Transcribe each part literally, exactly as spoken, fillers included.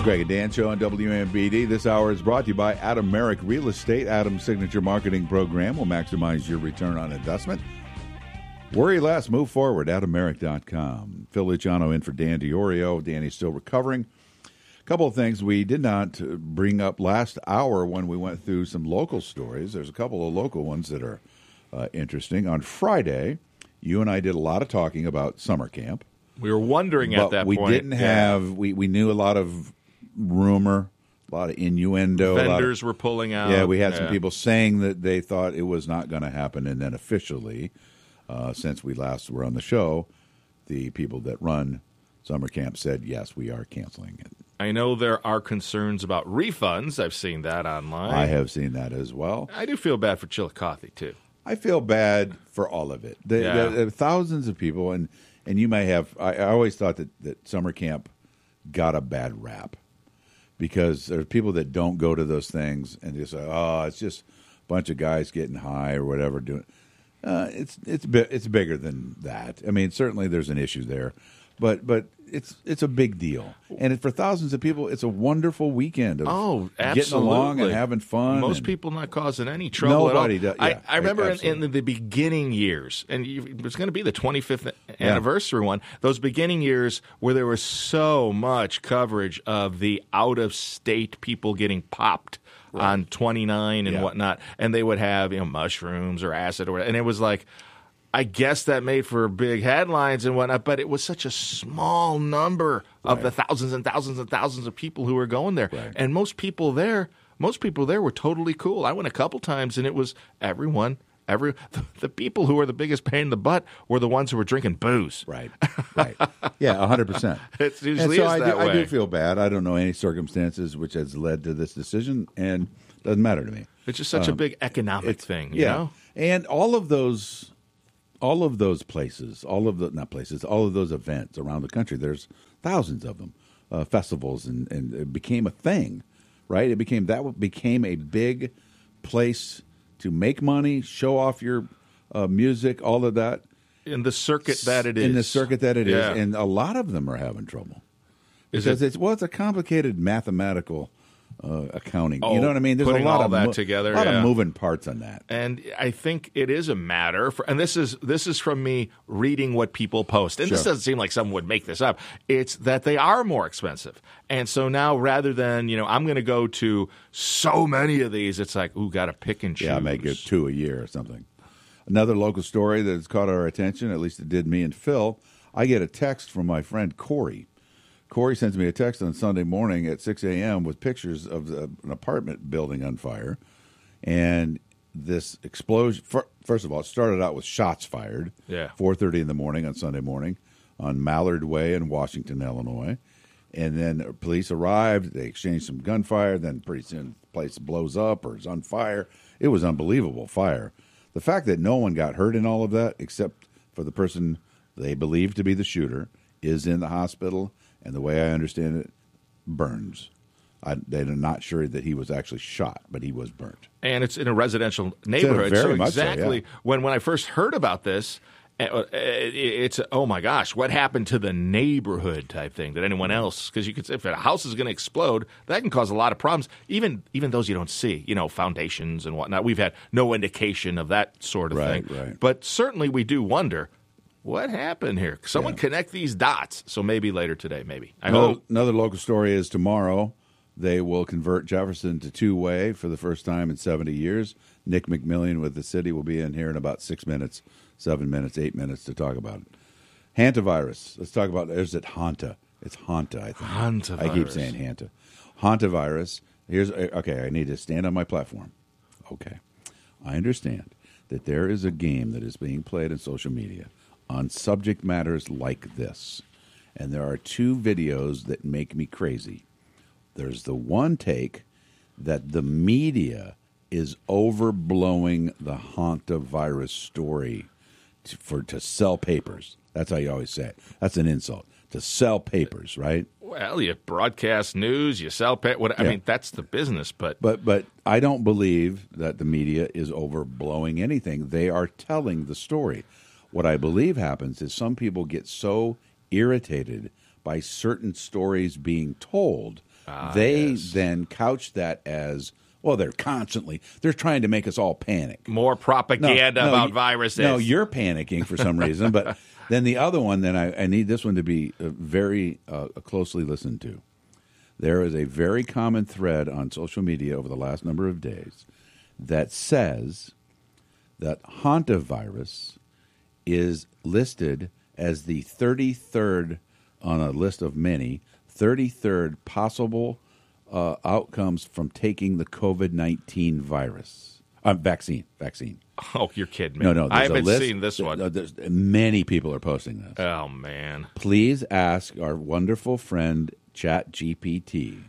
Greg and Dan Show on W M B D. This hour is brought to you by Adam Merrick Real Estate. Adam's signature marketing program will maximize your return on investment. Worry less, move forward. Adam Merrick dot com. Phil Luciano in for Dan DiOrio. Danny's still recovering. A couple of things we did not bring up last hour when we went through some local stories. There's a couple of local ones that are uh, interesting. On Friday, you and I did a lot of talking about summer camp. We were wondering at that we point. We didn't have, yeah. we, we knew a lot of rumor, a lot of innuendo. Vendors of, were pulling out. Yeah, we had yeah. some people saying that they thought it was not going to happen, and then officially, uh, since we last were on the show, the people that run summer camp said, yes, we are canceling it. I know there are concerns about refunds. I've seen that online. I have seen that as well. I do feel bad for Chillicothe, too. I feel bad for all of it. The, yeah. the, the thousands of people, and, and you may have, I, I always thought that, that summer camp got a bad rap. Because there are people that don't go to those things and just say, "Oh, it's just a bunch of guys getting high or whatever." Doing uh, it's it's bi- it's bigger than that. I mean, certainly there's an issue there, but but it's it's a big deal, and it, for thousands of people, it's a wonderful weekend of oh, getting along and having fun. Most and people not causing any trouble nobody at all. Does, yeah, I, I remember in, in the beginning years, and you, it was going to be the twenty-fifth anniversary yeah. one, those beginning years where there was so much coverage of the out-of-state people getting popped right. on twenty-nine and yeah. whatnot, and they would have you know mushrooms or acid or whatever, and it was like, I guess that made for big headlines and whatnot, but it was such a small number of right. the thousands and thousands and thousands of people who were going there. Right. And most people there, most people there were totally cool. I went a couple times, and it was everyone, every the, the people who were the biggest pain in the butt were the ones who were drinking booze. Right, right. Yeah, one hundred percent. It usually and so is I that do, way. I do feel bad. I don't know any circumstances which has led to this decision, and it doesn't matter to me. It's just such um, a big economic thing, you yeah. know? And all of those... All of those places, all of the, not places, all of those events around the country, there's thousands of them, uh, festivals, and, and it became a thing, right? It became, that became a big place to make money, show off your uh, music, all of that. In the circuit that it is. In the circuit that it yeah. is. And a lot of them are having trouble. Is because it? it's, well, it's a complicated mathematical Uh, accounting, oh, you know what I mean? There's putting a lot all of that mo- together, a lot yeah. of moving parts on that. And I think it is a matter for, and this is this is from me reading what people post, and sure. this doesn't seem like someone would make this up. It's that they are more expensive, and so now rather than you know I'm going to go to so many of these, it's like ooh, got to pick and choose. Yeah, I may get two a year or something. Another local story that's caught our attention, at least it did me and Phil. I get a text from my friend Corey. Corey sends me a text on Sunday morning at six a.m. with pictures of the, an apartment building on fire. And this explosion, first of all, it started out with shots fired. Yeah. four thirty in the morning on Sunday morning on Mallard Way in Washington, Illinois. And then police arrived. They exchanged some gunfire. Then pretty soon the place blows up or is on fire. It was unbelievable fire. The fact that no one got hurt in all of that except for the person they believe to be the shooter is in the hospital. And the way I understand it, burns. I, they're not sure that he was actually shot, but he was burnt. And it's in a residential neighborhood. Very so much exactly so, yeah. when, when I first heard about this, it's, oh my gosh, what happened to the neighborhood type thing? Did anyone else? Because you could say if a house is going to explode, that can cause a lot of problems, even even those you don't see, you know, foundations and whatnot. We've had no indication of that sort of right, thing. Right. But certainly we do wonder, what happened here? Someone yeah. connect these dots. So maybe later today, maybe. I another, hope. Another local story is tomorrow they will convert Jefferson to two-way for the first time in seventy years. Nick McMillian with the city will be in here in about six minutes, seven minutes, eight minutes to talk about it. Hantavirus. Let's talk about, is it Hanta? It's Hanta, I think. Hantavirus. I keep saying Hanta. Hantavirus. Here's, okay, I need to stand on my platform. Okay. I understand that there is a game that is being played in social media on subject matters like this. And there are two videos that make me crazy. There's the one take that the media is overblowing the Hantavirus story to, for to sell papers. That's how you always say it. That's an insult. To sell papers, right? Well, you broadcast news, you sell pa- what I yeah. mean, that's the business, but But but I don't believe that the media is overblowing anything. They are telling the story. What I believe happens is some people get so irritated by certain stories being told Ah, they yes. then couch that as, well, they're constantly, they're trying to make us all panic. More propaganda No, no, about you- viruses. No, you're panicking for some reason. But then the other one, then I, I need this one to be uh, very uh, closely listened to. There is a very common thread on social media over the last number of days that says that hantavirus is listed as the thirty-third on a list of many, thirty-third possible uh, outcomes from taking the COVID nineteen virus. Uh, vaccine, vaccine. Oh, you're kidding me. No, no. I there's a haven't list. seen this one. No, there's- many people are posting this. Oh, man. Please ask our wonderful friend ChatGPT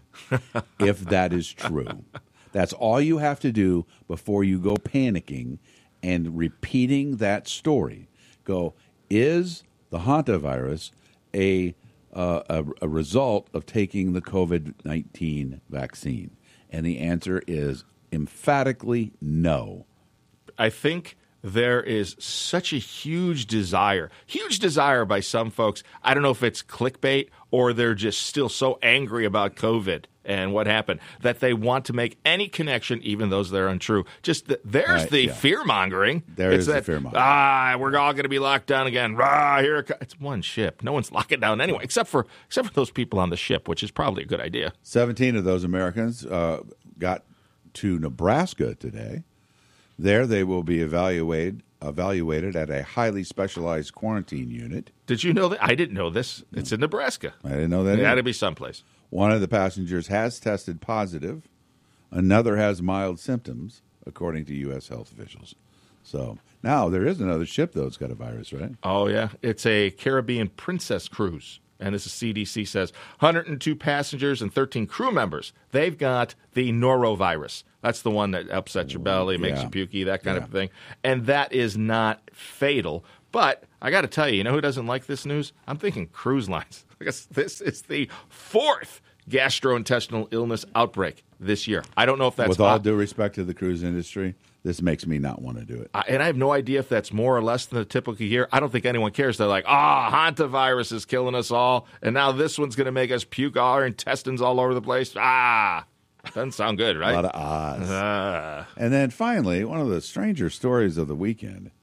if that is true. That's all you have to do before you go panicking and repeating that story. Go, is the hantavirus a, uh, a, a result of taking the COVID nineteen vaccine? And the answer is emphatically no. I think there is such a huge desire, huge desire by some folks. I don't know if it's clickbait or they're just still so angry about COVID and what happened that they want to make any connection, even those that are untrue. Just the, there's Right, the yeah. fear mongering. There it's is the that, fear-mongering. Ah, we're all going to be locked down again. Rah, here it comes. It's one ship. No one's locking down anyway, except for except for those people on the ship, which is probably a good idea. seventeen of those Americans uh, got to Nebraska today. There they will be evaluated evaluated at a highly specialized quarantine unit. Did you know that? I didn't know this. It's in Nebraska. I didn't know that. It had either. to be someplace. One of the passengers has tested positive. Another has mild symptoms, according to U S health officials. So now there is another ship, though, that's got a virus, right? Oh, yeah. It's a Caribbean Princess cruise. And this is C D C says one hundred two passengers and thirteen crew members. They've got the norovirus. That's the one that upsets your belly, makes Yeah. you pukey, that kind Yeah. of thing. And that is not fatal. But I got to tell you, you know who doesn't like this news? I'm thinking cruise lines. Because this is the fourth gastrointestinal illness outbreak this year. I don't know if that's With all hot. due respect to the cruise industry, this makes me not want to do it. I- and I have no idea if that's more or less than the typical year. I don't think anyone cares. They're like, ah, oh, hantavirus is killing us all, and now this one's going to make us puke our intestines all over the place. Ah, doesn't sound good, right? A lot of odds. Ah. And then finally, one of the stranger stories of the weekend.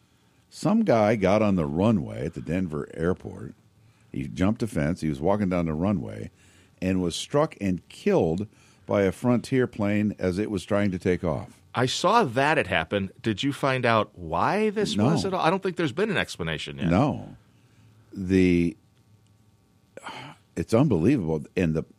Some guy got on the runway at the Denver airport. He jumped a fence. He was walking down the runway and was struck and killed by a Frontier plane as it was trying to take off. I saw that it happened. Did you find out why this No. was at all? I don't think there's been an explanation yet. No. The it's unbelievable. And the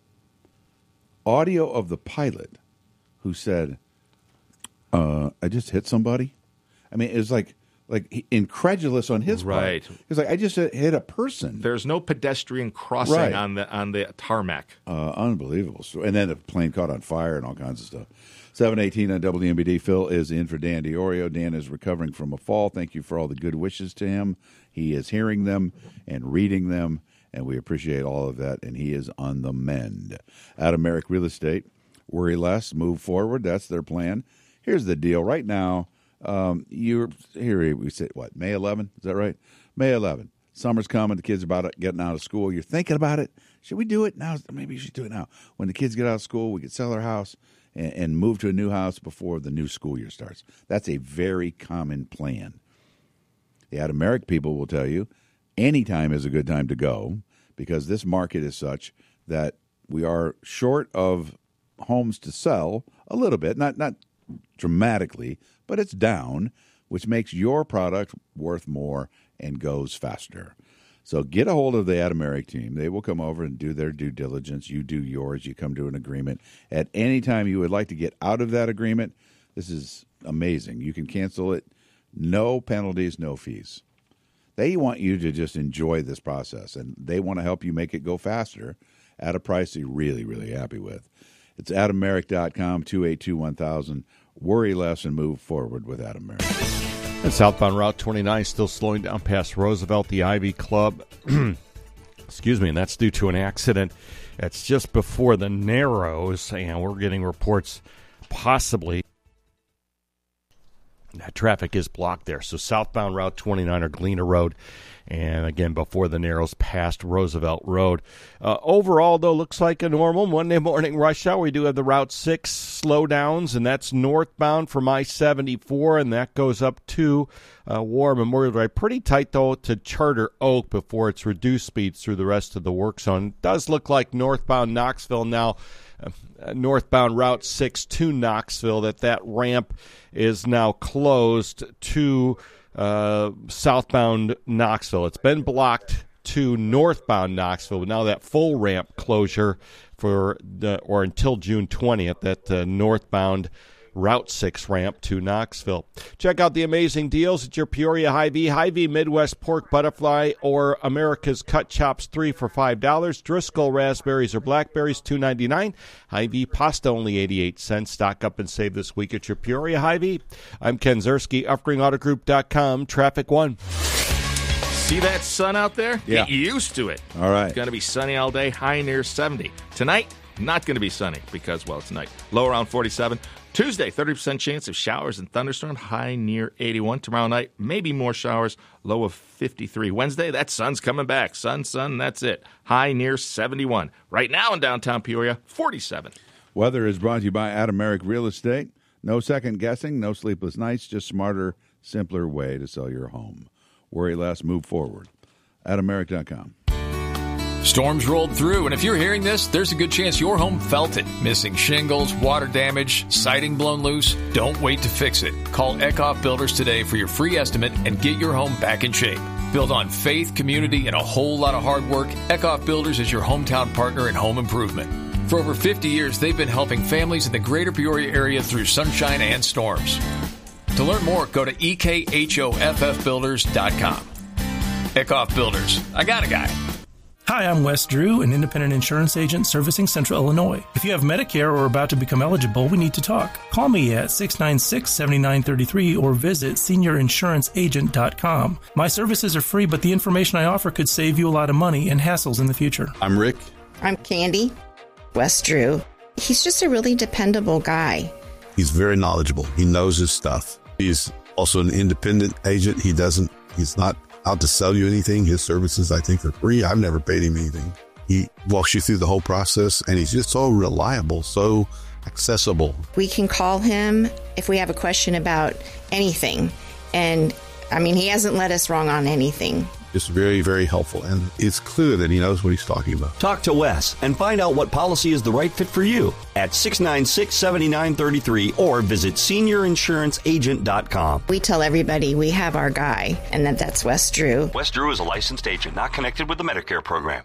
audio of the pilot who said, uh, I just hit somebody. I mean, it was like like he- incredulous on his Right. part. He's like, I just hit hit a person. There's no pedestrian crossing Right. on the on the tarmac. Uh, unbelievable. So, and then the plane caught on fire and all kinds of stuff. seven eighteen on W M B D. Phil is in for Dan DiOrio. Dan is recovering from a fall. Thank you for all the good wishes to him. He is hearing them and reading them, and we appreciate all of that, and he is on the mend. Adam Merrick Real Estate. Worry less, move forward. That's their plan. Here's the deal. Right now, um, you're here. We say, what, May eleventh? Is that right? May eleventh. Summer's coming. The kids are about getting out of school. You're thinking about it. Should we do it now? Maybe you should do it now. When the kids get out of school, we could sell our house and, and move to a new house before the new school year starts. That's a very common plan. The Adam Merrick people will tell you any time is a good time to go because this market is such that we are short of homes to sell a little bit, not not dramatically, but it's down, which makes your product worth more and goes faster. So get a hold of the Adam Merrick team. They will come over and do their due diligence. You do yours. You come to an agreement. At any time you would like to get out of that agreement, this is amazing. You can cancel it. No penalties, no fees. They want you to just enjoy this process, and they want to help you make it go faster at a price you're really, really happy with. It's adam merrick dot com, two eight two, one thousand. Worry less and move forward with Adam Merrick. And southbound Route twenty-nine still slowing down past Roosevelt, the Ivy Club. Excuse me, and that's due to an accident. It's just before the Narrows, and we're getting reports possibly that traffic is blocked there. So southbound Route twenty-nine or Galena Road And again, before the Narrows past Roosevelt Road. Uh, overall, though, looks like a normal Monday morning rush hour. We do have the Route six slowdowns, and that's northbound from I seventy-four, and that goes up to uh, War Memorial Drive. Pretty tight, though, to Charter Oak before it's reduced speeds through the rest of the work zone. It does look like northbound Knoxville now, uh, northbound Route six to Knoxville, that that ramp is now closed to Uh, southbound Knoxville. It's been blocked to northbound Knoxville, but now that full ramp closure for the, or until June twentieth, that uh, northbound Route six ramp to Knoxville. Check out the amazing deals at your Peoria Hy-Vee. Hy-Vee Midwest Pork Butterfly or America's Cut Chops, three for five dollars. Driscoll Raspberries or Blackberries, two ninety-nine. Hy-Vee Pasta, only eighty-eight cents. Stock up and save this week at your Peoria Hy-Vee. I'm Ken Zerski, Upring Auto Group dot com. Traffic one. See that sun out there? Yeah. Get used to it. All right. It's going to be sunny all day, high near seventy. Tonight, not going to be sunny because, well, it's night. Low around forty-seven. Tuesday, thirty percent chance of showers and thunderstorms, high near eighty-one. Tomorrow night, maybe more showers, low of fifty-three. Wednesday, that sun's coming back. Sun, sun, that's it. High near seventy-one. Right now in downtown Peoria, forty-seven. Weather is brought to you by Adameric Real Estate. No second guessing, no sleepless nights, just smarter, simpler way to sell your home. Worry less, move forward. Adameric dot com. Storms rolled through, and if you're hearing this, there's a good chance your home felt it. Missing shingles, water damage, siding blown loose. Don't wait to fix it. Call Eckhoff Builders today for your free estimate and get your home back in shape. Built on faith, community, and a whole lot of hard work, Eckhoff Builders is your hometown partner in home improvement. For over fifty years, they've been helping families in the greater Peoria area through sunshine and storms. To learn more, go to E K H O F F builders dot com. Eckhoff Builders. I got a guy. Hi, I'm Wes Drew, an independent insurance agent servicing Central Illinois. If you have Medicare or are about to become eligible, we need to talk. Call me at six nine six, seven nine three three or visit senior insurance agent dot com. My services are free, but the information I offer could save you a lot of money and hassles in the future. I'm Rick. I'm Candy. Wes Drew. He's just a really dependable guy. He's very knowledgeable. He knows his stuff. He's also an independent agent. He doesn't, he's not out to sell you anything. His services, I think, are free. I've never paid him anything. He walks you through the whole process, and he's just so reliable, so accessible. We can call him if we have a question about anything. And, I mean, he hasn't led us wrong on anything. Just very, very helpful. And it's clear that he knows what he's talking about. Talk to Wes and find out what policy is the right fit for you at six nine six, seven nine three three or visit senior insurance agent dot com. We tell everybody we have our guy, and that that's Wes Drew. Wes Drew is a licensed agent not connected with the Medicare program.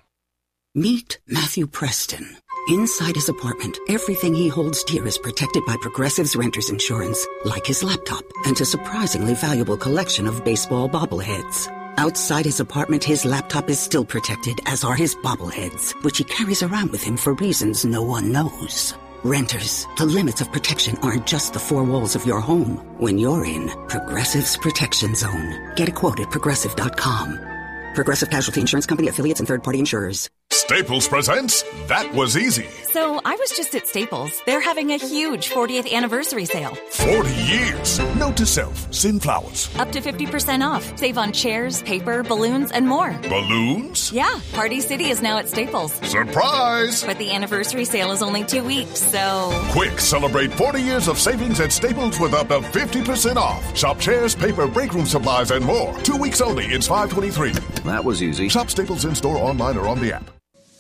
Meet Matthew Preston. Inside his apartment, everything he holds dear is protected by Progressive's Renter's Insurance, like his laptop and a surprisingly valuable collection of baseball bobbleheads. Outside his apartment, his laptop is still protected, as are his bobbleheads, which he carries around with him for reasons no one knows. Renters, the limits of protection aren't just the four walls of your home. When you're in Progressive's Protection Zone, get a quote at progressive dot com. Progressive Casualty Insurance Company, affiliates, and third-party insurers. Staples presents That Was Easy. So I was just at Staples. They're having a huge fortieth anniversary sale. forty years. Note to self, send flowers. Up to fifty percent off. Save on chairs, paper, balloons, and more. Balloons? Yeah, Party City is now at Staples. Surprise! But the anniversary sale is only two weeks, so... Quick, celebrate forty years of savings at Staples with up to fifty percent off. Shop chairs, paper, break room supplies, and more. Two weeks only. It's five twenty-three. That was easy. Shop Staples in-store, online, or on the app.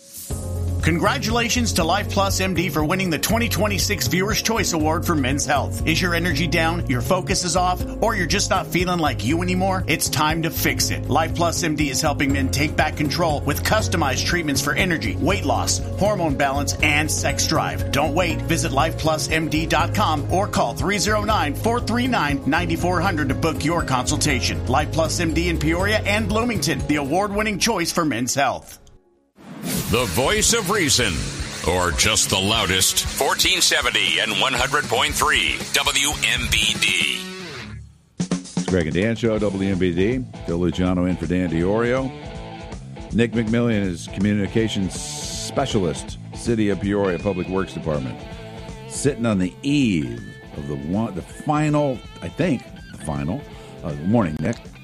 Congratulations to Life Plus M D for winning the twenty twenty-six Viewer's Choice Award for Men's Health. Is your energy down, your focus is off, or you're just not feeling like you anymore? It's time to fix it. Life Plus M D is helping men take back control with customized treatments for energy, weight loss, hormone balance, and sex drive. Don't wait. Visit life plus m d dot com or call three oh nine, four three nine, nine four hundred to book your consultation. Life Plus M D in Peoria and Bloomington, the award-winning choice for men's health. The voice of reason, or just the loudest. fourteen seventy and one hundred point three W M B D. It's Greg and Dan Show, W M B D. Phil Luciano in for Dan DiOrio. Nick McMillian is Communications Specialist, City of Peoria Public Works Department. Sitting on the eve of the one, the final, I think, the final. Uh, good morning, Nick.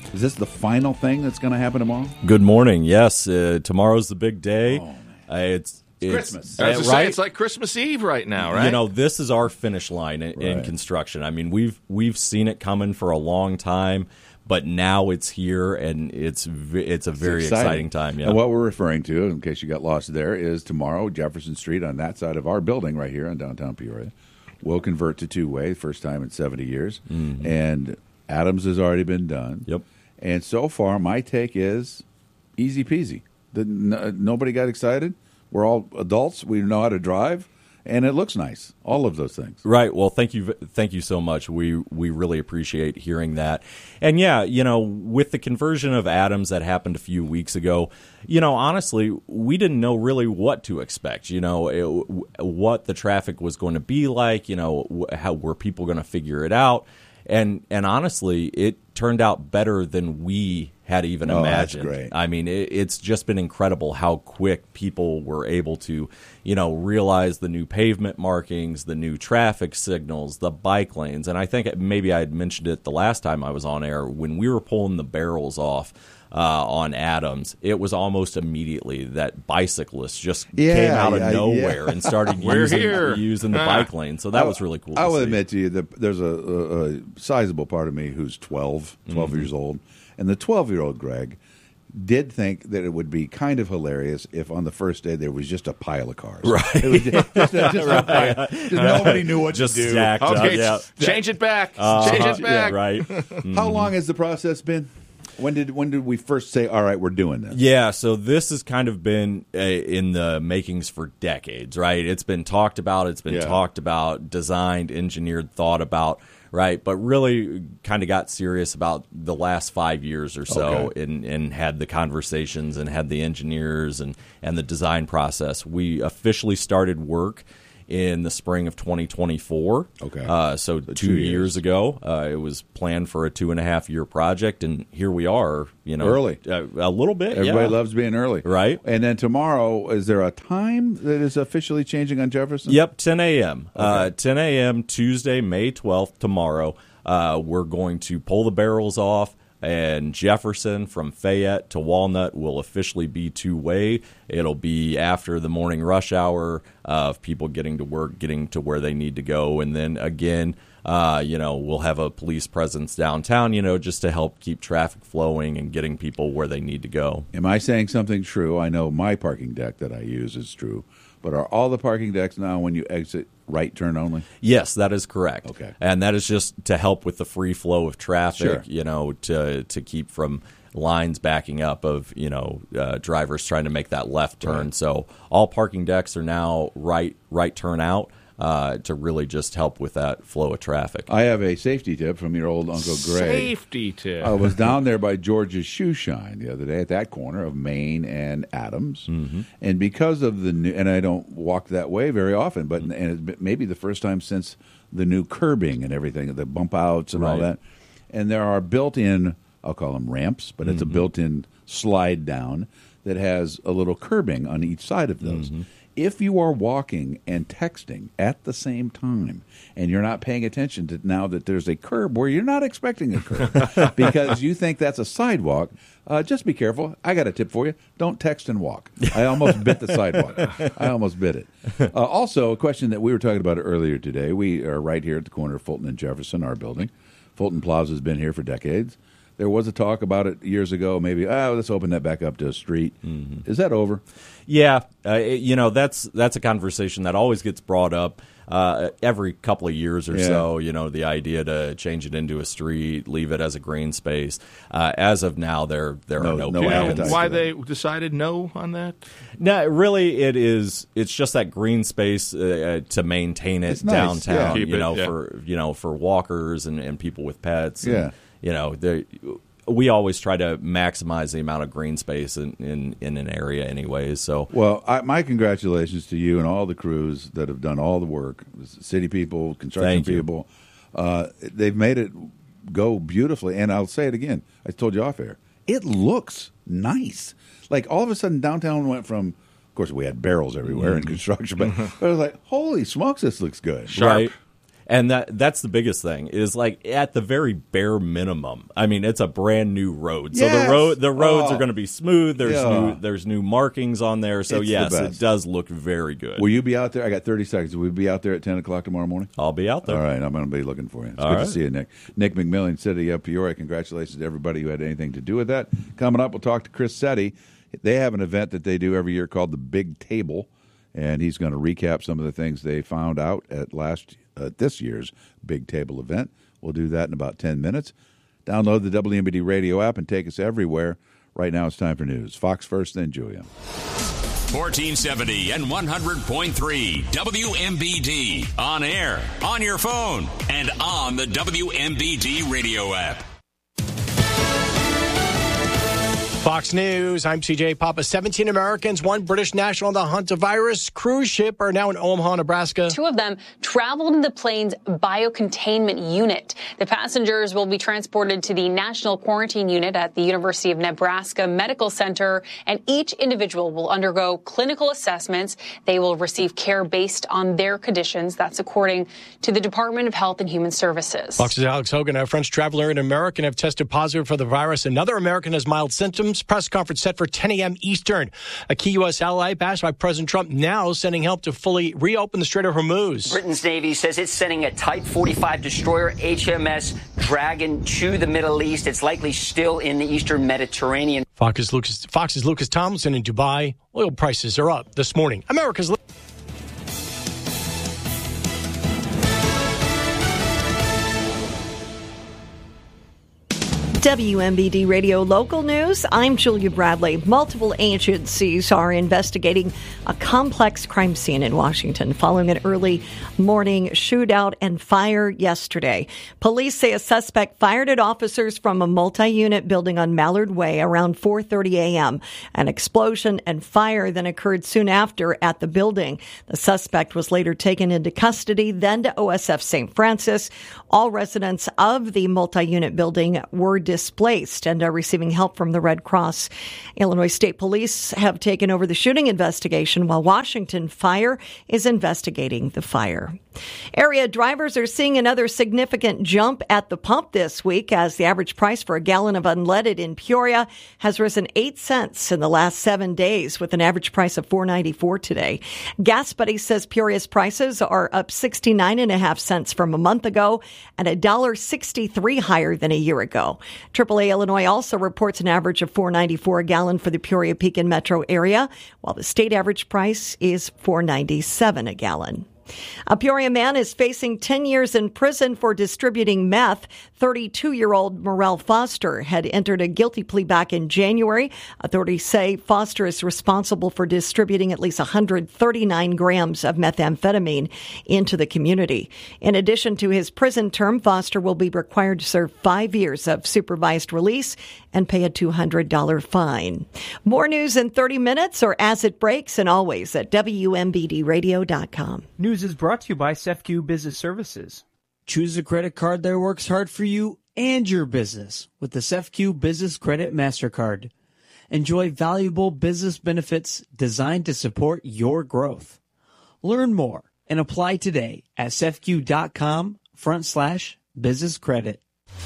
Is this the final thing that's going to happen tomorrow? Good morning. Yes, uh, tomorrow's the big day. Oh, uh, it's, it's As Christmas. I Uh, was right? say, it's like Christmas Eve right now, right? You know, this is our finish line in, in Right. construction. I mean, we've we've seen it coming for a long time, but now it's here, and it's v- it's a very It's exciting. time. Yeah. And what we're referring to, in case you got lost there, is tomorrow Jefferson Street on that side of our building right here in downtown Peoria will convert to two-way, first time in seventy years. Mhm. And Adams has already been done. Yep. And so far, my take is easy peasy. The, n- nobody got excited. We're all adults. We know how to drive, and it looks nice. All of those things. Right. Well, thank you, thank you so much. We we really appreciate hearing that. And yeah, you know, with the conversion of Adams that happened a few weeks ago, you know, honestly, we didn't know really what to expect. You know, it, what the traffic was going to be like. You know, how were people going to figure it out? And and honestly, it turned out better than we had even Oh, that's imagined. great. I mean, it, it's just been incredible how quick people were able to, you know, realize the new pavement markings, the new traffic signals, the bike lanes. And I think it, maybe I had mentioned it the last time I was on air when we were pulling the barrels off uh, on Adams. It was almost immediately that bicyclists just Yeah, came out of yeah, nowhere yeah. and started We're using, here. using the Ah. bike lane. So that I- was really cool. I to will see. admit to you that there's a, a, a sizable part of me who's twelve, twelve Mhm. years old, and the twelve-year-old Greg did think that it would be kind of hilarious if on the first day there was just a pile of cars. Right. It was just, just, a, just, a pile. Just nobody knew what Just to do. stacked up, Okay, yeah. change it back. Uh-huh, change it yeah, back. right. How long has the process been? When did when did we first say, all right, we're doing this? Yeah, so this has kind of been uh, in the makings for decades, right? It's been talked about, it's been Yeah. talked about, designed, engineered, thought about, right? But really kind of got serious about the last five years or so Okay. and, and had the conversations and had the engineers and, and the design process. We officially started work in the spring of twenty twenty-four. Okay. Uh, so two, two years. years. ago, uh, it was planned for a two and a half year project, and here we are. You know, Early. uh, a little bit. Everybody yeah. loves being early. Right. And then tomorrow, is there a time that is officially changing on Jefferson? Yep, ten a.m. Uh, Okay. ten a.m. Tuesday, May twelfth, tomorrow. Uh, we're going to pull the barrels off, and Jefferson from Fayette to Walnut will officially be two-way. It'll be after the morning rush hour of people getting to work, getting to where they need to go. And then again, uh, you know, we'll have a police presence downtown, you know, just to help keep traffic flowing and getting people where they need to go. Am I saying something true? I know my parking deck that I use is true, but are all the parking decks now when you exit right turn only? Yes, that is correct. Okay. And that is just to help with the free flow of traffic, Sure. you know, to to keep from lines backing up of, you know, uh, drivers trying to make that left turn. Right. So all parking decks are now right right turn out uh, to really just help with that flow of traffic. I have a safety tip from your old Uncle Greg. Safety tip. I was down there by George's Shoe Shine the other day at that corner of Main and Adams, Mm-hmm. and because of the new, and I don't walk that way very often, but and it's been- maybe the first time since the new curbing and everything, the bump outs and all Right. that, and there are built-in, I'll call them ramps, but it's a Mhm. built-in slide down that has a little curbing on each side of those. Mhm. If you are walking and texting at the same time and you're not paying attention to now that there's a curb where you're not expecting a curb because you think that's a sidewalk, uh, just be careful. I got a tip for you. Don't text and walk. I almost bit the sidewalk. I almost bit it. Uh, also, a question that we were talking about earlier today. We are right here at the corner of Fulton and Jefferson, our building. Fulton Plaza has been here for decades. There was a talk about it years ago, maybe, oh, let's open that back up to a street. Mm-hmm. Is that over? Yeah, uh, it- you know, that's that's a conversation that always gets brought up uh, every couple of years or Yeah. so. You know, the idea to change it into a street, leave it as a green space. Uh, as of now, there there No- are no, no plans. appetite. Why they decided no on that? No, really, it is. It's just that green space uh, to maintain it It's nice, downtown. yeah. Keep You it, know, yeah. for you know for walkers and, and people with pets. and, Yeah. you know, they- we always try to maximize the amount of green space in, in, in an area, anyways. So Well, I, my congratulations to you and all the crews that have done all the work, city people, construction Thank you. people. Uh, they've made it go beautifully. And I'll say it again. I told you off air. It looks nice. Like all of a sudden downtown went from, of course, we had barrels everywhere in construction, but, but I was like, holy smokes, this looks good. Sharp. Right. And that that's the biggest thing is like at the very bare minimum. I mean, it's a brand new road, so Yes. the road the roads Oh. are going to be smooth. There's Yeah. new there's new markings on there, so It's the yes, best. it does look very good. Will you be out there? I got thirty seconds. Will you be out there at ten o'clock tomorrow morning? I'll be out there. All right, I'm going to be looking for you. It's All good right. to see you, Nick. Nick McMillan, City of Peoria. Congratulations to everybody who had anything to do with that. Coming up, we'll talk to Chris Setti. They have an event that they do every year called the Big Table, and he's going to recap some of the things they found out at last uh, this year's Big Table event. We'll do that in about ten minutes. Download the W M B D radio app and take us everywhere. Right now it's time for news. Fox first, then Julia. fourteen seventy and one hundred point three W M B D. On air, on your phone, and on the W M B D radio app. Fox News, I'm C J Papa. seventeen Americans, one British national on the hantavirus cruise ship are now in Omaha, Nebraska. Two of them traveled in the plane's biocontainment unit. The passengers will be transported to the National Quarantine Unit at the University of Nebraska Medical Center, and each individual will undergo clinical assessments. They will receive care based on their conditions. That's according to the Department of Health and Human Services. Fox's Alex Hogan. A French traveler and an American have tested positive for the virus. Another American has mild symptoms. Press conference set for ten a.m. Eastern. A key U S ally bashed by President Trump now sending help to fully reopen the Strait of Hormuz. Britain's Navy says it's sending a Type forty-five destroyer H M S Dragon to the Middle East. It's likely still in the eastern Mediterranean. Fox's Lucas, Fox's Lucas Thompson in Dubai. Oil prices are up this morning. America's. W M B D Radio Local News. I'm Julia Bradley. Multiple agencies are investigating a complex crime scene in Washington following an early morning shootout and fire yesterday. Police say a suspect fired at officers from a multi-unit building on Mallard Way around four thirty a.m. An explosion and fire then occurred soon after at the building. The suspect was later taken into custody, then to O S F Saint Francis. All residents of the multi-unit building were displaced and are receiving help from the Red Cross. Illinois State Police have taken over the shooting investigation while Washington Fire is investigating the fire. Area drivers are seeing another significant jump at the pump this week as the average price for a gallon of unleaded in Peoria has risen eight cents in the last seven days with an average price of four ninety-four today. Gas Buddy says Peoria's prices are up sixty-nine and a half cents from a month ago and one dollar sixty-three higher than a year ago. triple A Illinois also reports an average of four ninety-four a gallon for the Peoria-Pekin metro area, while the state average price is four ninety-seven a gallon. A Peoria man is facing ten years in prison for distributing meth. thirty-two-year-old Morel Foster had entered a guilty plea back in January. Authorities say Foster is responsible for distributing at least one hundred thirty-nine grams of methamphetamine into the community. In addition to his prison term, Foster will be required to serve five years of supervised release and pay a two hundred dollars fine. More news in thirty minutes or as it breaks, and always at W M B D radio dot com. News is brought to you by C E F C U Business Services. Choose a credit card that works hard for you and your business with the C E F C U Business Credit MasterCard. Enjoy valuable business benefits designed to support your growth. Learn more and apply today at C E F C U dot com front slash business credit.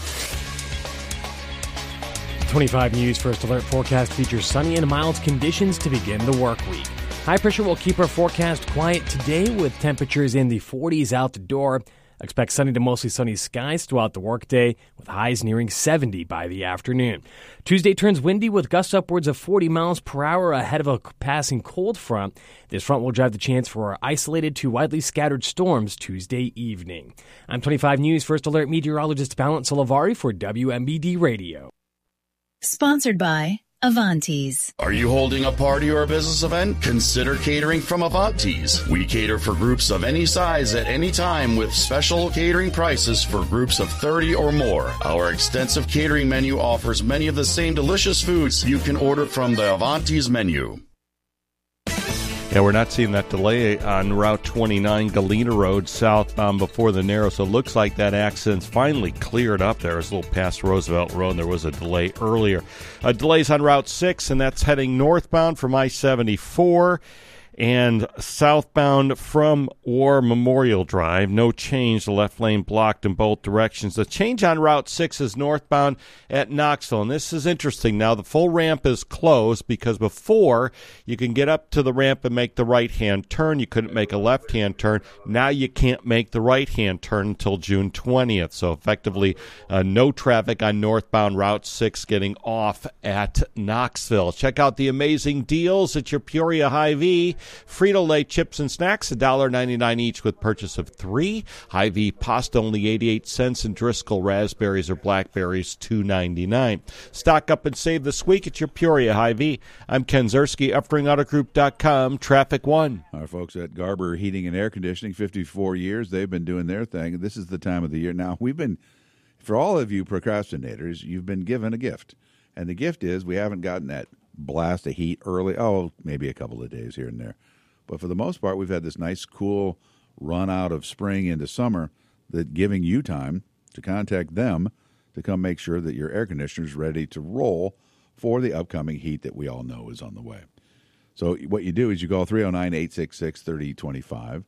twenty-five News First Alert forecast features sunny and mild conditions to begin the work week. High pressure will keep our forecast quiet today with temperatures in the forties out the door. Expect sunny to mostly sunny skies throughout the workday with highs nearing seventy by the afternoon. Tuesday turns windy with gusts upwards of forty miles per hour ahead of a passing cold front. This front will drive the chance for isolated to widely scattered storms Tuesday evening. I'm twenty-five News First Alert meteorologist Valent Salavari for W M B D Radio. Sponsored by Avantes. Are you holding a party or a business event? Consider catering from Avantes. We cater for groups of any size at any time with special catering prices for groups of thirty or more. Our extensive catering menu offers many of the same delicious foods you can order from the Avantes menu. Yeah, we're not seeing that delay on Route twenty-nine, Galena Road, southbound before the Narrow. So it looks like that accident's finally cleared up there. It's a little past Roosevelt Road, and there was a delay earlier. Uh, delays on Route six, and that's heading northbound from I seventy-four. And southbound from War Memorial Drive, no change. The left lane blocked in both directions. The change on Route six is northbound at Knoxville. And this is interesting. Now, the full ramp is closed because before you can get up to the ramp and make the right-hand turn. You couldn't make a left-hand turn. Now you can't make the right-hand turn until June twentieth. So effectively, uh, no traffic on northbound Route six getting off at Knoxville. Check out the amazing deals at your Peoria Hy-Vee. Frito-Lay chips and snacks, one dollar ninety-nine each with purchase of three. Hy-Vee pasta only eighty-eight cents, and Driscoll raspberries or blackberries two ninety-nine. Stock up and save this week at your Peoria Hy-Vee. I'm Ken Zerski, Upring Auto Group dot com, Traffic One. Our folks at Garber Heating and Air Conditioning, fifty-four years, they've been doing their thing. This is the time of the year. Now, we've been, for all of you procrastinators, you've been given a gift. And the gift is we haven't gotten that blast of heat early. Oh, maybe a couple of days here and there. But for the most part, we've had this nice, cool run out of spring into summer that giving you time to contact them to come make sure that your air conditioner is ready to roll for the upcoming heat that we all know is on the way. So what you do is you call three oh nine, eight six six, three oh two five.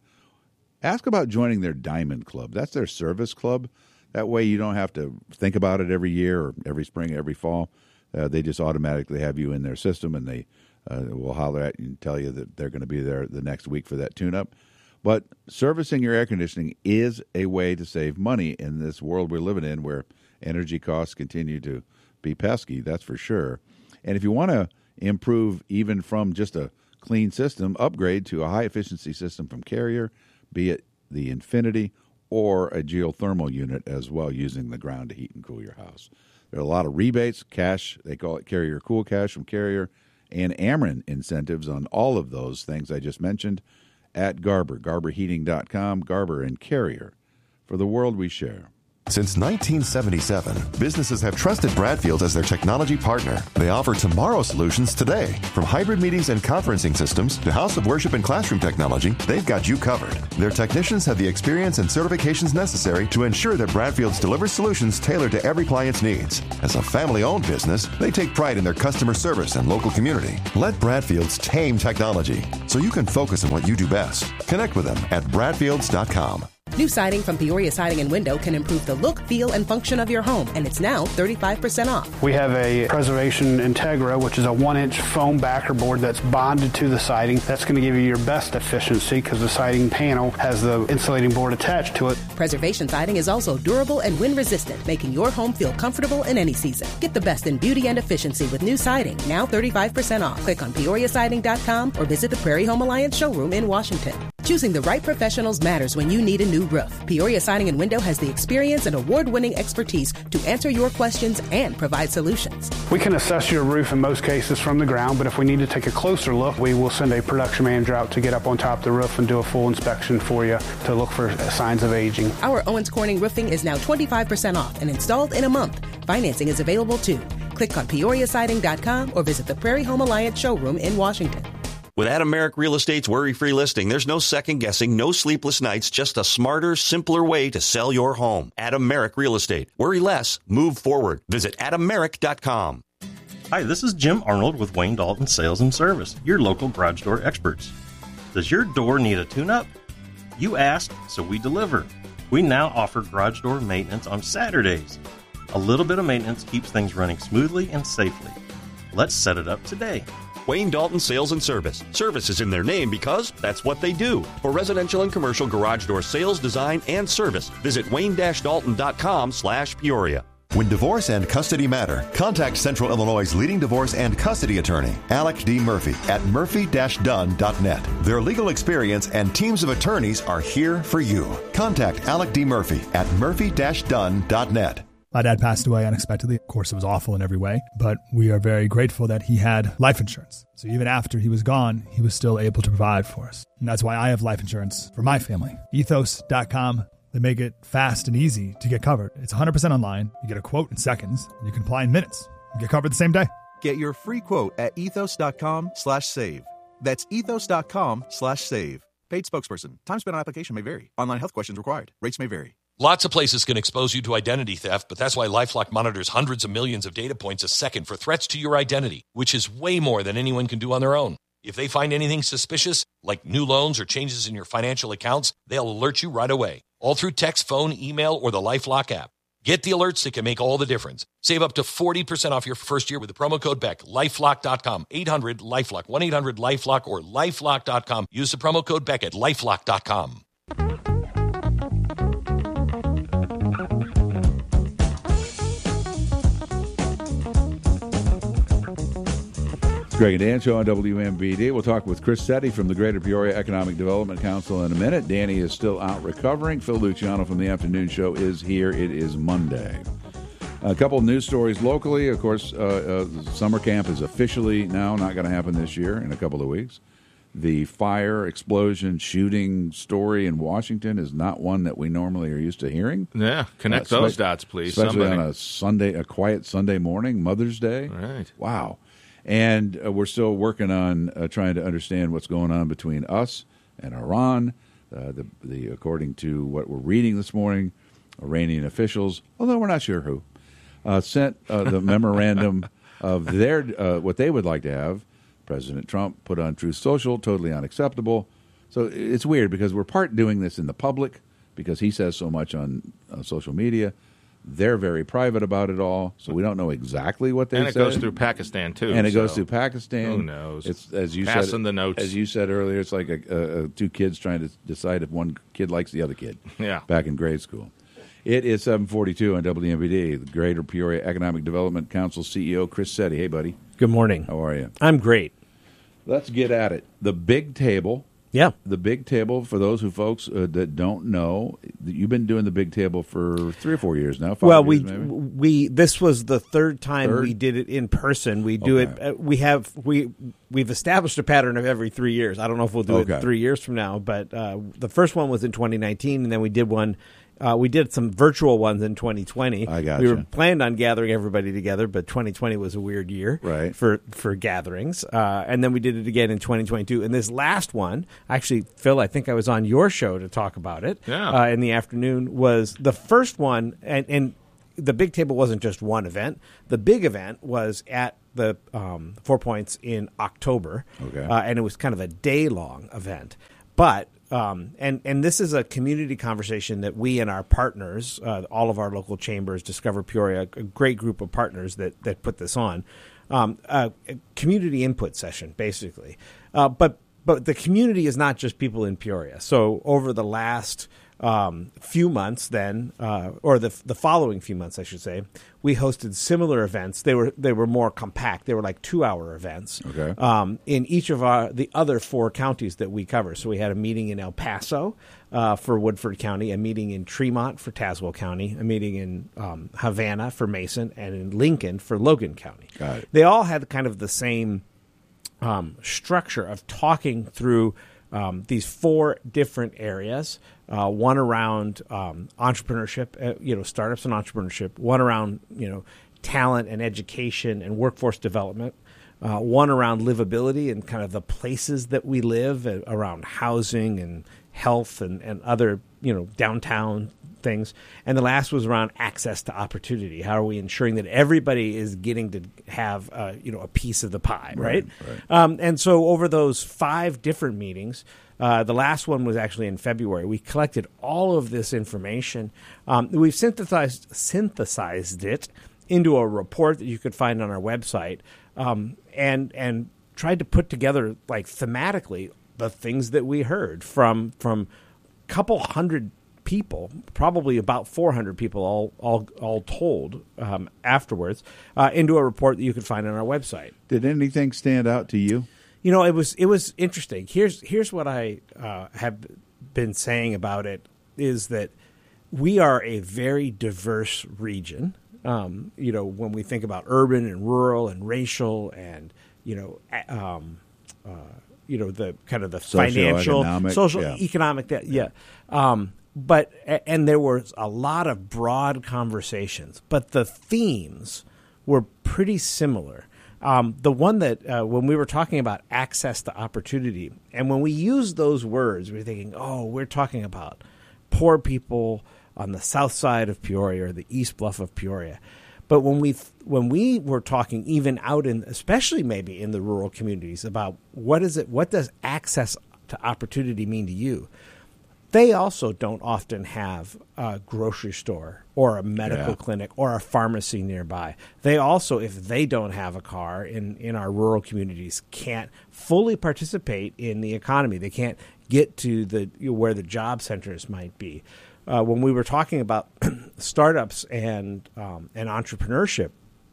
Ask about joining their Diamond Club. That's their service club. That way you don't have to think about it every year or every spring, every fall. Uh, they just automatically have you in their system, and they uh, will holler at you and tell you that they're going to be there the next week for that tune-up. But servicing your air conditioning is a way to save money in this world we're living in where energy costs continue to be pesky, that's for sure. And if you want to improve even from just a clean system, upgrade to a high-efficiency system from Carrier, be it the Infinity or a geothermal unit as well, using the ground to heat and cool your house. There are a lot of rebates, cash, they call it Carrier Cool Cash from Carrier, and Ameren incentives on all of those things I just mentioned at Garber, Garber Heating dot com, Garber and Carrier, for the world we share. Since nineteen seventy-seven, businesses have trusted Bradfield as their technology partner. They offer tomorrow solutions today. From hybrid meetings and conferencing systems to house of worship and classroom technology, they've got you covered. Their technicians have the experience and certifications necessary to ensure that Bradfield's delivers solutions tailored to every client's needs. As a family-owned business, they take pride in their customer service and local community. Let Bradfields tame technology so you can focus on what you do best. Connect with them at Bradfields dot com. New siding from Peoria Siding and Window can improve the look, feel, and function of your home, and it's now thirty-five percent off. We have a Preservation Integra, which is a one-inch foam backer board that's bonded to the siding. That's going to give you your best efficiency because the siding panel has the insulating board attached to it. Preservation Siding is also durable and wind-resistant, making your home feel comfortable in any season. Get the best in beauty and efficiency with new siding, now thirty-five percent off. Click on Peoria Siding dot com or visit the Prairie Home Alliance showroom in Washington. Choosing the right professionals matters when you need a new roof. Peoria Siding and Window has the experience and award-winning expertise to answer your questions and provide solutions. We can assess your roof in most cases from the ground, but if we need to take a closer look, we will send a production manager out to get up on top of the roof and do a full inspection for you to look for signs of aging. Our Owens Corning roofing is now twenty-five percent off and installed in a month. Financing is available too. Click on Peoria Siding dot com or visit the Prairie Home Alliance showroom in Washington. With Adam Merrick Real Estate's worry-free listing, there's no second-guessing, no sleepless nights, just a smarter, simpler way to sell your home. Adam Merrick Real Estate. Worry less, move forward. Visit Adam Merrick dot com. Hi, this is Jim Arnold with Wayne Dalton Sales and Service, your local garage door experts. Does your door need a tune-up? You asked, so we deliver. We now offer garage door maintenance on Saturdays. A little bit of maintenance keeps things running smoothly and safely. Let's set it up today. Wayne Dalton Sales and Service. Service is in their name because that's what they do. For residential and commercial garage door sales, design, and service, visit Wayne Dalton dot com slash Peoria. When divorce and custody matter, contact Central Illinois' leading divorce and custody attorney, Alec D. Murphy, at murphy dash dunn dot net. Their legal experience and teams of attorneys are here for you. Contact Alec D. Murphy at murphy dash dunn dot net. My dad passed away unexpectedly. Of course, it was awful in every way, but we are very grateful that he had life insurance. So even after he was gone, he was still able to provide for us. And that's why I have life insurance for my family. ethos dot com. They make it fast and easy to get covered. It's one hundred percent online. You get a quote in seconds, and you can apply in minutes. You get covered the same day. Get your free quote at ethos dot com slash save. That's ethos dot com slash save. Paid spokesperson. Time spent on application may vary. Online health questions required. Rates may vary. Lots of places can expose you to identity theft, but that's why LifeLock monitors hundreds of millions of data points a second for threats to your identity, which is way more than anyone can do on their own. If they find anything suspicious, like new loans or changes in your financial accounts, they'll alert you right away, all through text, phone, email, or the LifeLock app. Get the alerts that can make all the difference. Save up to forty percent off your first year with the promo code Beck. LifeLock dot com, eight hundred LifeLock, one eight hundred LifeLock, or LifeLock dot com. Use the promo code Beck at LifeLock dot com. Greg and Dan Show on W M B D. We'll talk with Chris Setti from the Greater Peoria Economic Development Council in a minute. Danny is still out recovering. Phil Luciano from the afternoon show is here. It is Monday. A couple of news stories locally. Of course, uh, uh, summer camp is officially now not going to happen this year in a couple of weeks. The fire, explosion, shooting story in Washington is not one that we normally are used to hearing. Yeah, connect uh, those spe- dots, please. Especially Somebody. on a Sunday, a quiet Sunday morning, Mother's Day. Right. Wow. And uh, we're still working on uh, trying to understand what's going on between us and Iran. Uh, the, the according to what we're reading this morning, Iranian officials, although we're not sure who, uh, sent uh, the memorandum of their uh, what they would like to have. President Trump put on Truth Social, totally unacceptable. So it's weird because we're part doing this in the public because he says so much on uh, social media. They're very private about it all, so we don't know exactly what they and it said. goes through Pakistan too. And it so goes through Pakistan. Who knows? It's as you Passing said. the notes. As you said earlier, it's like a, a, a two kids trying to decide if one kid likes the other kid. Yeah. Back in grade school. It is seven forty-two on W M B D. The Greater Peoria Economic Development Council C E O Chris Setti. Hey, buddy. Good morning. How are you? I'm great. Let's get at it. The big table. Yeah. The big table, for those who folks uh, that don't know, you've been doing the big table for three or four years now. Five well, years, we maybe? we this was the third time Third? we did it in person. We do Okay. it. Uh, we have we we've established a pattern of every three years. I don't know if we'll do Okay. it three years from now, but uh, the first one was in twenty nineteen, and then we did one. Uh, we did some virtual ones in twenty twenty. I gotcha. We were planned on gathering everybody together, but twenty twenty was a weird year Right. for for gatherings. Uh, and then we did it again in twenty twenty-two. And this last one, actually, Phil, I think I was on your show to talk about it Yeah. uh, in the afternoon, was the first one. And, and the big table wasn't just one event. The big event was at the um, Four Points in October. Okay. Uh, and it was kind of a day-long event. But Um, and, and this is a community conversation that we and our partners, uh, all of our local chambers, Discover Peoria, a great group of partners that, that put this on, um, uh, a community input session, basically. Uh, but but the community is not just people in Peoria. So over the last um, few months then, uh, or the the following few months, I should say, we hosted similar events. They were they were more compact. They were like two-hour events. Okay. Um, in each of our the other four counties that we cover. So we had a meeting in El Paso uh, for Woodford County, a meeting in Tremont for Tazewell County, a meeting in um, Havana for Mason, and in Lincoln for Logan County. Got it. They all had kind of the same um, structure of talking through um, these four different areas. Uh, one around um, entrepreneurship, uh, you know, startups and entrepreneurship. One around, you know, talent and education and workforce development. Uh, one around livability and kind of the places that we live, uh, around housing and health and, and other, you know, downtown things. And the last was around access to opportunity. How are we ensuring that everybody is getting to have, uh, you know, a piece of the pie, right? Right, right. Um, and so over those five different meetings, uh, the last one was actually in February. We collected all of this information. Um, we've synthesized synthesized it into a report that you could find on our website, um, and and tried to put together, like, thematically the things that we heard from from a couple hundred people, probably about four hundred people all all all told um, afterwards, uh, into a report that you could find on our website. Did anything stand out to you? You know, it was it was interesting. Here's here's what I uh, have been saying about it is that we are a very diverse region. Um, you know, when we think about urban and rural and racial and, you know, um, uh, you know, the kind of the financial, Socioeconomic, social, yeah. economic, that, yeah. Um, but, and there was a lot of broad conversations, but the themes were pretty similar. Um, the one that, uh, when we were talking about access to opportunity, and when we use those words, we're thinking, oh, we're talking about poor people on the south side of Peoria or the east bluff of Peoria. But when we when we were talking, even out in, especially maybe in the rural communities, about what is it, what does access to opportunity mean to you? They also don't often have a grocery store or a medical Yeah. clinic or a pharmacy nearby. They also, if they don't have a car in, in our rural communities, can't fully participate in the economy. They can't get to the where the job centers might be. Uh, when we were talking about startups and um, and entrepreneurship,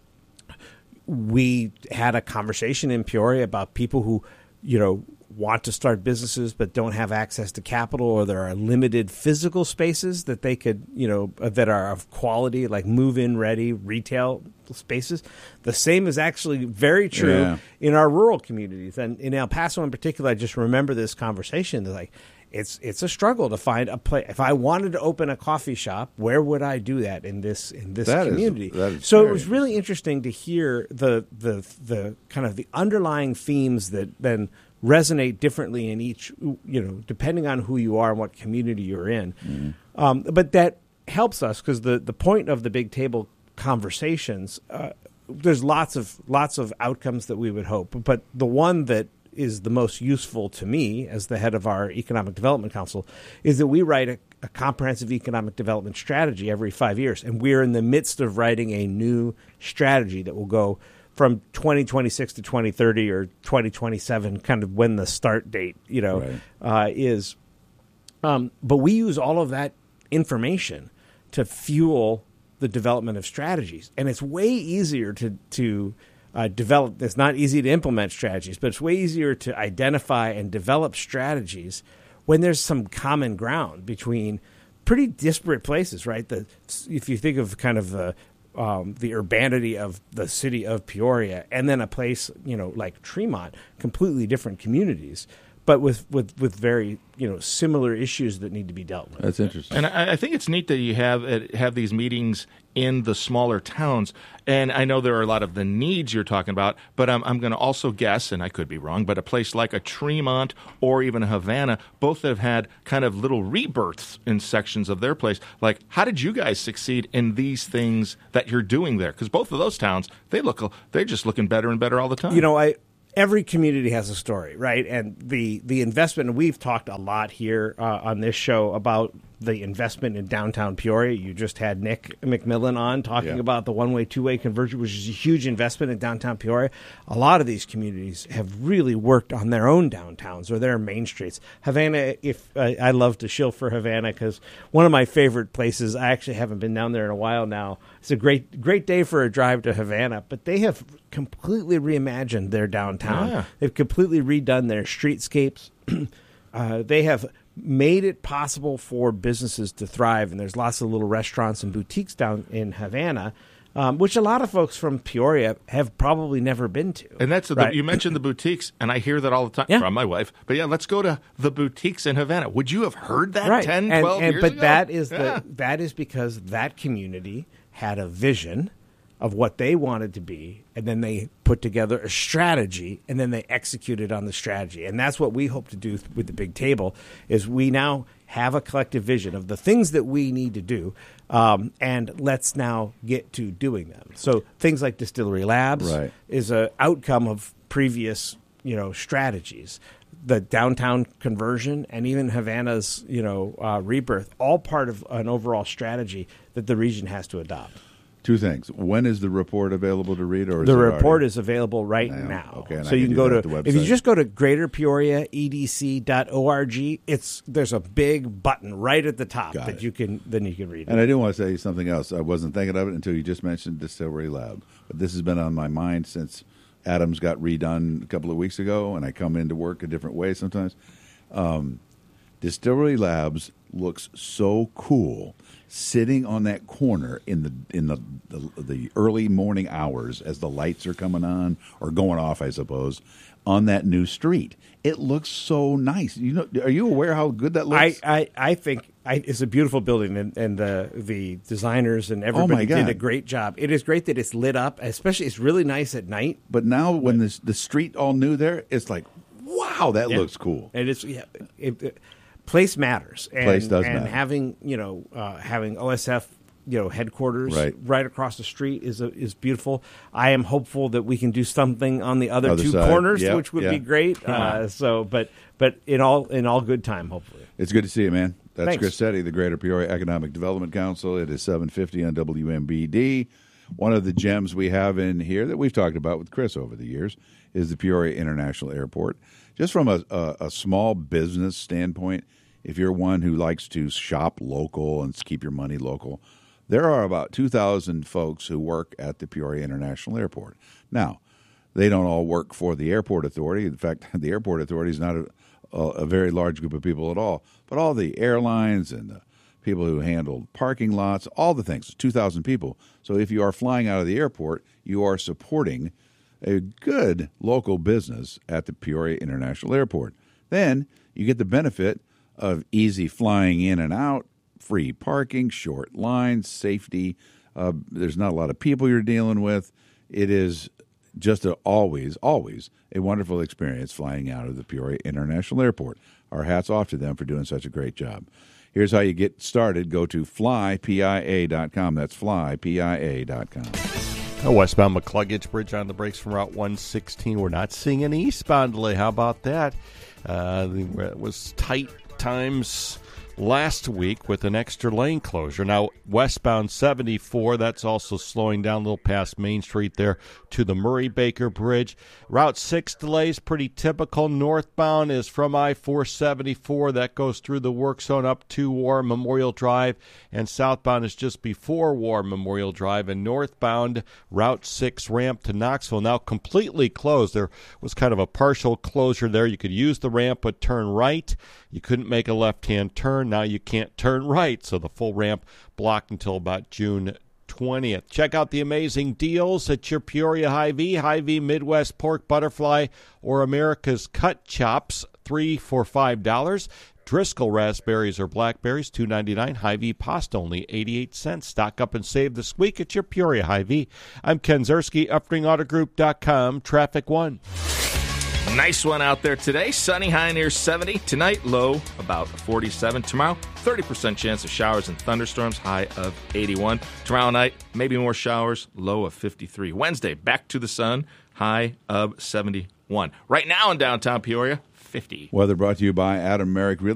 we had a conversation in Peoria about people who, you know, want to start businesses but don't have access to capital, or there are limited physical spaces that they could, you know, that are of quality, like move-in ready retail spaces. The same is actually very true Yeah. in our rural communities. And in El Paso in particular, I just remember this conversation. They're like, it's it's a struggle to find a place. If I wanted to open a coffee shop, where would I do that in this in this That is- community? that is so it very was really interesting to hear the the the kind of the underlying themes that then resonate differently in each, you know, depending on who you are and what community you're in. Mm-hmm. Um, but that helps us because the, the point of the big table conversations, uh, there's lots of lots of outcomes that we would hope. But the one that is the most useful to me as the head of our Economic Development Council is that we write a, a comprehensive economic development strategy every five years. And we're in the midst of writing a new strategy that will go from twenty twenty-six to twenty thirty or twenty twenty-seven, kind of when the start date, you know, Right. uh, is. Um, but we use all of that information to fuel the development of strategies. And it's way easier to, to uh, develop. It's not easy to implement strategies, but it's way easier to identify and develop strategies when there's some common ground between pretty disparate places, right? The, if you think of kind of the Um, the urbanity of the city of Peoria, and then a place, you know, like Tremont, completely different communities, but with, with, with very, you know, similar issues that need to be dealt with. That's interesting. And I, I think it's neat that you have uh, have these meetings in the smaller towns. And I know there are a lot of the needs you're talking about, but I'm, I'm going to also guess, and I could be wrong, but a place like a Tremont or even a Havana, both have had kind of little rebirths in sections of their place. Like, how did you guys succeed in these things that you're doing there? Because both of those towns, they look, they're just looking better and better all the time. You know, I every community has a story, right? And the, the investment, and we've talked a lot here uh, on this show about the investment in downtown Peoria. You just had Nick McMillan on talking Yeah. about the one-way, two-way conversion, which is a huge investment in downtown Peoria. A lot of these communities have really worked on their own downtowns or their main streets. Havana, if uh, I love to shill for Havana because one of my favorite places, I actually haven't been down there in a while now. It's a great great day for a drive to Havana, but they have completely reimagined their downtown. Yeah. They've completely redone their streetscapes. uh, they have made it possible for businesses to thrive, and there's lots of little restaurants and boutiques down in Havana, um, which a lot of folks from Peoria have probably never been to. And that's the, right? you mentioned the boutiques, and I hear that all the time Yeah. from my wife. But yeah, let's go to the boutiques in Havana. Would you have heard that right. ten, and, twelve and, years but ago? that is Yeah. the that is because that community had a vision of what they wanted to be, and then they put together a strategy, and then they executed on the strategy. And that's what we hope to do with the Big Table, is we now have a collective vision of the things that we need to do, um, and let's now get to doing them. So things like Distillery Labs Right. is an outcome of previous, you know, strategies. The downtown conversion and even Havana's, you know, uh, rebirth, all part of an overall strategy that the region has to adopt. Two things. When is the report available to read? Or is The it report already? is available right Now. now. Okay, and so I you can can do go that to at the if you website. just go to greater peoria e d c dot org, it's there's a big button right at the top Got that it. you can then you can read And it. I do want to say something else. I wasn't thinking of it until you just mentioned Distillery Lab. But this has been on my mind since Adams got redone a couple of weeks ago, and I come into work a different way sometimes. Um, Distillery Labs looks so cool sitting on that corner in the in the, the the early morning hours as the lights are coming on or going off, I suppose, on that new street. It looks so nice. You know, are you aware how good that looks? I, I, I think I, it's a beautiful building, and, and the the designers and everybody Oh, my did God. a great job. It is great that it's lit up, especially it's really nice at night. But now when this the street all new there, it's like, wow, that Yeah. looks cool. And it's yeah, it, it, place matters. And, Place does and matter. having you know uh, having O S F you know, headquarters Right. right across the street is a, is beautiful. I am hopeful that we can do something on the other, Other two side. corners, Yeah, which would yeah. be great. Uh, so, but but in all in all good time, hopefully. It's good to see you, man. That's Thanks. Chris Setti, the Greater Peoria Economic Development Council. It is seven fifty on W M B D. One of the gems we have in here that we've talked about with Chris over the years is the Peoria International Airport. Just from a, a, a small business standpoint, if you're one who likes to shop local and keep your money local, there are about two thousand folks who work at the Peoria International Airport. Now, they don't all work for the airport authority. In fact, the airport authority is not a, a, a very large group of people at all. But all the airlines and the people who handle parking lots, all the things, two thousand people. So if you are flying out of the airport, you are supporting a good local business at the Peoria International Airport. Then you get the benefit of easy flying in and out, free parking, short lines, safety. Uh, there's not a lot of people you're dealing with. It is just a, always, always a wonderful experience flying out of the Peoria International Airport. Our hats off to them for doing such a great job. Here's how you get started. Go to fly P I A dot com. That's fly P I A dot com. A westbound McCluggage Bridge on the brakes from Route one sixteen. We're not seeing an eastbound delay. How about that? Uh, it was tight times last week with an extra lane closure. Now, westbound seventy-four, that's also slowing down a little past Main Street there to the Murray-Baker Bridge. Route six delays, pretty typical. Northbound is from I four seventy-four. That goes through the work zone up to War Memorial Drive. And southbound is just before War Memorial Drive. And northbound, Route six ramp to Knoxville, now completely closed. There was kind of a partial closure there. You could use the ramp but turn right. You couldn't make a left-hand turn. Now you can't turn right, so the full ramp blocked until about June twentieth. Check out the amazing deals at your Peoria Hy-Vee, Hy-Vee Midwest Pork Butterfly, or America's Cut Chops, three for five dollars. Driscoll raspberries or blackberries, two ninety-nine. Hy-Vee pasta, only eighty-eight cents. Stock up and save this week at your Peoria Hy-Vee. I'm Ken Zerski, Uppring Auto Group dot com. Traffic one. Nice one out there today. Sunny, high near seventy. Tonight, low about forty-seven. Tomorrow, thirty percent chance of showers and thunderstorms, high of eighty-one. Tomorrow night, maybe more showers, low of fifty-three. Wednesday, back to the sun, high of seventy-one. Right now in downtown Peoria, fifty. Weather brought to you by Adam Merrick Real